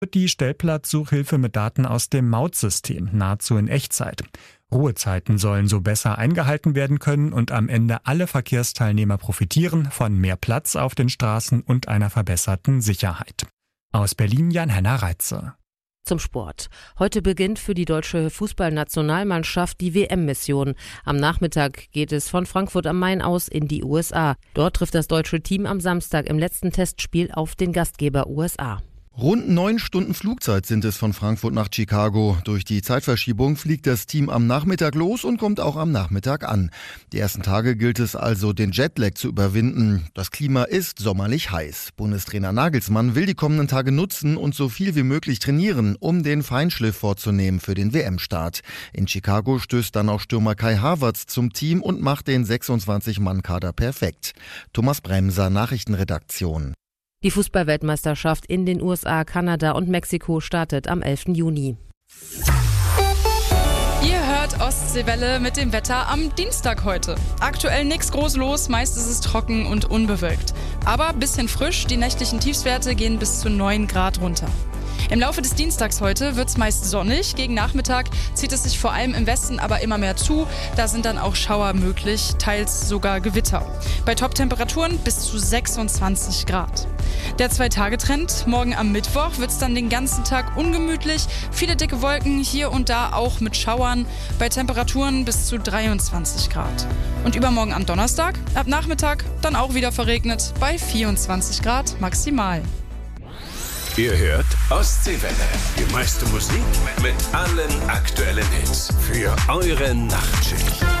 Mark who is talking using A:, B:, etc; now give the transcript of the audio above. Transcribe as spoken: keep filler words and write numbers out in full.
A: Die Stellplatzsuchhilfe mit Daten aus dem Mautsystem nahezu in Echtzeit. Ruhezeiten sollen so besser eingehalten werden können und am Ende alle Verkehrsteilnehmer profitieren von mehr Platz auf den Straßen und einer verbesserten Sicherheit. Aus Berlin Jan-Henner Reitze.
B: Zum Sport. Heute beginnt für die deutsche Fußballnationalmannschaft die W M-Mission. Am Nachmittag geht es von Frankfurt am Main aus in die U S A. Dort trifft das deutsche Team am Samstag im letzten Testspiel auf den Gastgeber U S A.
C: Rund neun Stunden Flugzeit sind es von Frankfurt nach Chicago. Durch die Zeitverschiebung fliegt das Team am Nachmittag los und kommt auch am Nachmittag an. Die ersten Tage gilt es also, den Jetlag zu überwinden. Das Klima ist sommerlich heiß. Bundestrainer Nagelsmann will die kommenden Tage nutzen und so viel wie möglich trainieren, um den Feinschliff vorzunehmen für den W M-Start. In Chicago stößt dann auch Stürmer Kai Havertz zum Team und macht den sechsundzwanzig-Mann-Kader perfekt. Thomas Bremser, Nachrichtenredaktion.
B: Die Fußballweltmeisterschaft in den U S A, Kanada und Mexiko startet am elften Juni.
D: Ihr hört Ostseewelle mit dem Wetter am Dienstag heute. Aktuell nichts groß los, meist ist es trocken und unbewölkt. Aber bisschen frisch, die nächtlichen Tiefstwerte gehen bis zu neun Grad runter. Im Laufe des Dienstags heute wird es meist sonnig. Gegen Nachmittag zieht es sich vor allem im Westen aber immer mehr zu. Da sind dann auch Schauer möglich, teils sogar Gewitter. Bei Top-Temperaturen bis zu sechsundzwanzig Grad. Der Zwei-Tage-Trend: Morgen am Mittwoch wird es dann den ganzen Tag ungemütlich. Viele dicke Wolken, hier und da auch mit Schauern. Bei Temperaturen bis zu dreiundzwanzig Grad. Und übermorgen am Donnerstag, ab Nachmittag, dann auch wieder verregnet bei vierundzwanzig Grad maximal.
E: Ihr hört Ostseewelle. Die meiste Musik mit allen aktuellen Hits für eure Nachtschicht.